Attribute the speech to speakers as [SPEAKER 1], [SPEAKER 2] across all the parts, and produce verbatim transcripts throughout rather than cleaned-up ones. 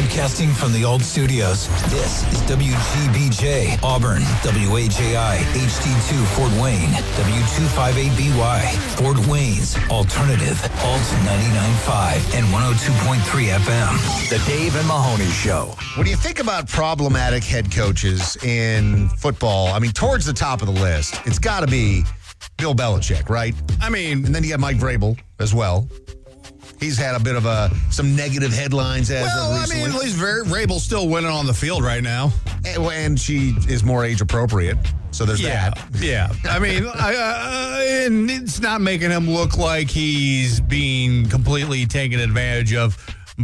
[SPEAKER 1] Broadcasting from the old studios, this is W G B J, Auburn, W A J I, H D two, Fort Wayne, W two fifty-eight B Y, Fort Wayne's Alternative, Alt ninety-nine point five and one oh two point three F M. The Dave and Mahoney Show.
[SPEAKER 2] When you think about problematic head coaches in football, I mean, towards the top of the list, it's got to be Bill Belichick, right? I mean, and then you got Mike Vrabel as well. He's had a bit of a some negative headlines as
[SPEAKER 3] well,
[SPEAKER 2] of recently.
[SPEAKER 3] I mean, at least Vrabel's still winning on the field right now.
[SPEAKER 2] And, and she is more age appropriate, so there's
[SPEAKER 3] yeah,
[SPEAKER 2] that.
[SPEAKER 3] Yeah, I mean, I, uh, and it's not making him look like he's being completely taken advantage of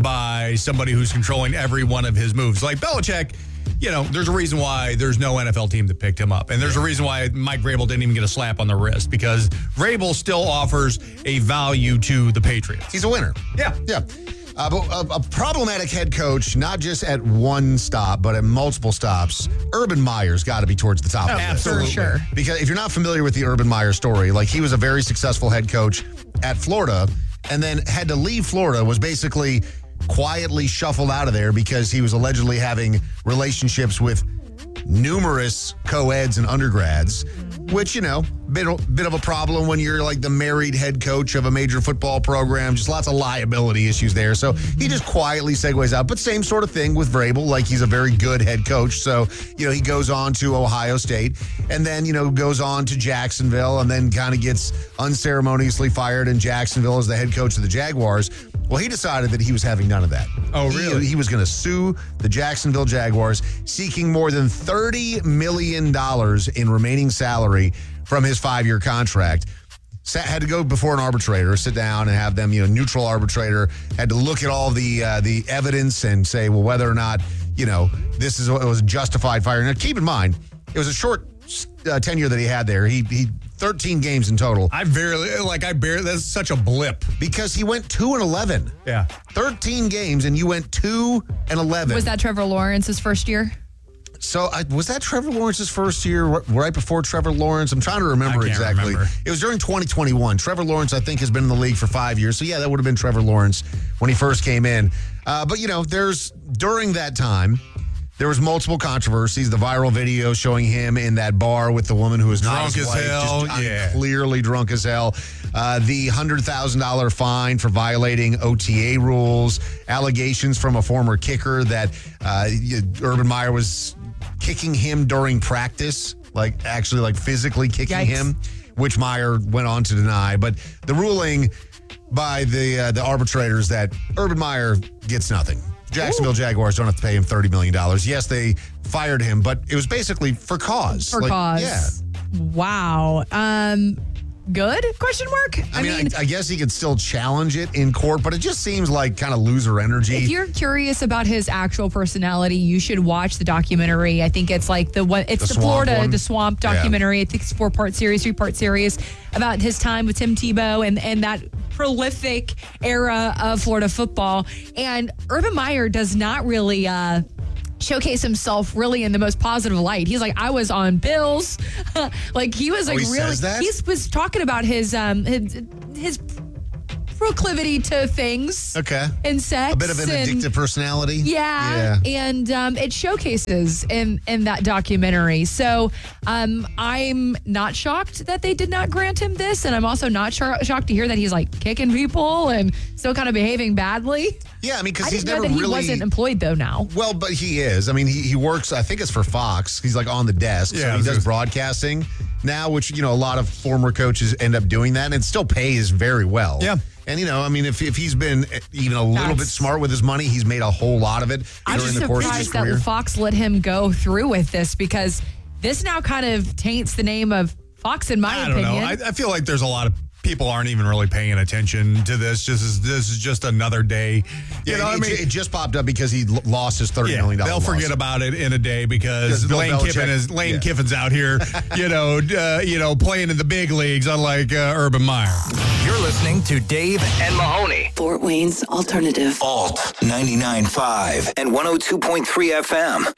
[SPEAKER 3] by somebody who's controlling every one of his moves. Like Belichick, you know, there's a reason why there's no N F L team that picked him up. And there's a reason why Mike Vrabel didn't even get a slap on the wrist, because Vrabel still offers a value to the Patriots.
[SPEAKER 2] He's a winner.
[SPEAKER 3] Yeah.
[SPEAKER 2] Yeah. Uh, but a, a problematic head coach, not just at one stop, but at multiple stops. Urban Meyer's got to be towards the top
[SPEAKER 3] Oh,
[SPEAKER 2] of the list.
[SPEAKER 3] absolutely.
[SPEAKER 4] For sure.
[SPEAKER 2] Because if you're not familiar with the Urban Meyer story, like he was a very successful head coach at Florida and then had to leave Florida, was basically quietly shuffled out of there because he was allegedly having relationships with numerous co-eds and undergrads, which, you know, bit, bit of a problem when you're like the married head coach of a major football program. Just lots of liability issues there. So he just quietly segues out. But same sort of thing with Vrabel. Like, he's a very good head coach. So, you know, he goes on to Ohio State and then, you know, goes on to Jacksonville and then kind of gets unceremoniously fired in Jacksonville as the head coach of the Jaguars. Well, he decided that he was having none of that.
[SPEAKER 3] Oh, really?
[SPEAKER 2] He, he was going to sue the Jacksonville Jaguars, seeking more than thirty million dollars in remaining salary from his five-year contract. Sa- had to go before an arbitrator, sit down and have them, you know, neutral arbitrator, had to look at all the uh, the evidence and say, well, whether or not, you know, this is what was justified firing. Now, keep in mind, it was a short uh, tenure that he had there. He he. thirteen games in total.
[SPEAKER 3] I barely, like, I barely, that's such a blip.
[SPEAKER 2] Because he went two and eleven.
[SPEAKER 3] Yeah.
[SPEAKER 2] thirteen games and you went two and eleven.
[SPEAKER 4] Was that Trevor Lawrence's first year?
[SPEAKER 2] So I, was that Trevor Lawrence's first year, r- right before Trevor Lawrence? I'm trying to remember
[SPEAKER 3] I can't
[SPEAKER 2] exactly.
[SPEAKER 3] remember.
[SPEAKER 2] It was during twenty twenty-one. Trevor Lawrence, I think, has been in the league for five years. So, yeah, that would have been Trevor Lawrence when he first came in. Uh, but, you know, there's, during that time, there was multiple controversies. The viral video showing him in that bar with the woman who was not
[SPEAKER 3] Drunk
[SPEAKER 2] his
[SPEAKER 3] as
[SPEAKER 2] wife,
[SPEAKER 3] hell,
[SPEAKER 2] just
[SPEAKER 3] yeah.
[SPEAKER 2] clearly drunk as hell. Uh, the one hundred thousand dollars fine for violating O T A rules. Allegations from a former kicker that uh, Urban Meyer was kicking him during practice, like actually like physically kicking
[SPEAKER 4] Yikes.
[SPEAKER 2] him, which Meyer went on to deny. But the ruling by the uh, the arbitrators that Urban Meyer gets nothing. Jacksonville
[SPEAKER 4] Ooh.
[SPEAKER 2] Jaguars don't have to pay him thirty million dollars. Yes, they fired him, but it was basically for cause.
[SPEAKER 4] For
[SPEAKER 2] Like,
[SPEAKER 4] cause.
[SPEAKER 2] Yeah.
[SPEAKER 4] Wow. Um, good? Question mark?
[SPEAKER 2] I, mean, I, I guess he could still challenge it in court, but it just seems like kind of loser energy.
[SPEAKER 4] if you're curious about his actual personality, you should watch the documentary. I think it's like the what it's
[SPEAKER 2] The
[SPEAKER 4] the,
[SPEAKER 2] Swamp
[SPEAKER 4] Florida,
[SPEAKER 2] one?
[SPEAKER 4] the Swamp
[SPEAKER 2] Yeah.
[SPEAKER 4] documentary. I think it's a four part series, three part series about his time with Tim Tebow and, and that prolific era of Florida football. And Urban Meyer does not really uh showcase himself really in the most positive light. He's like, I was on Bills. Like he was like
[SPEAKER 2] he
[SPEAKER 4] really
[SPEAKER 2] says that?
[SPEAKER 4] he was talking about his um his his proclivity to things
[SPEAKER 2] okay.
[SPEAKER 4] and sex.
[SPEAKER 2] A bit of an
[SPEAKER 4] and,
[SPEAKER 2] addictive personality.
[SPEAKER 4] Yeah, and um, it showcases in in that documentary. So um, I'm not shocked that they did not grant him this, and I'm also not sh- shocked to hear that he's like kicking people and still kind of behaving badly.
[SPEAKER 2] Yeah, I mean, because
[SPEAKER 4] I
[SPEAKER 2] he's
[SPEAKER 4] didn't know
[SPEAKER 2] never
[SPEAKER 4] that he
[SPEAKER 2] really
[SPEAKER 4] wasn't employed though. Now,
[SPEAKER 2] Well, but he is. I mean, he, he works, I think it's for Fox. He's like on the desk.
[SPEAKER 3] Yeah,
[SPEAKER 2] so
[SPEAKER 3] I
[SPEAKER 2] he
[SPEAKER 3] was
[SPEAKER 2] does
[SPEAKER 3] gonna-
[SPEAKER 2] broadcasting now, which, you know, a lot of former coaches end up doing that, and it still pays very well.
[SPEAKER 3] Yeah.
[SPEAKER 2] And, you know, I mean, if, if he's been even a little
[SPEAKER 4] That's-
[SPEAKER 2] bit smart with his money, he's made a whole lot of it
[SPEAKER 4] I'm
[SPEAKER 2] during
[SPEAKER 4] just
[SPEAKER 2] the course of his
[SPEAKER 4] surprised
[SPEAKER 2] career.
[SPEAKER 4] that Fox let him go through with this because this now kind of taints the name of Fox, in my
[SPEAKER 3] I don't
[SPEAKER 4] opinion.
[SPEAKER 3] know. I, I feel like there's a lot of people aren't even really paying attention to this. Just as this is just another day. You
[SPEAKER 2] Yeah,
[SPEAKER 3] know,
[SPEAKER 2] it,
[SPEAKER 3] I mean,
[SPEAKER 2] it just popped up because he l- lost his thirty
[SPEAKER 3] yeah,
[SPEAKER 2] million dollars
[SPEAKER 3] they'll forget
[SPEAKER 2] loss.
[SPEAKER 3] about it in a day because
[SPEAKER 2] Because Bill
[SPEAKER 3] Lane
[SPEAKER 2] Belichick-
[SPEAKER 3] Kiffin is Lane
[SPEAKER 2] yeah.
[SPEAKER 3] Kiffin's out here, you know, uh, you know, playing in the big leagues, unlike uh, Urban Meyer.
[SPEAKER 1] You're listening to Dave and Mahoney.
[SPEAKER 5] Fort Wayne's Alternative.
[SPEAKER 1] Alt ninety-nine point five and one oh two point three F M.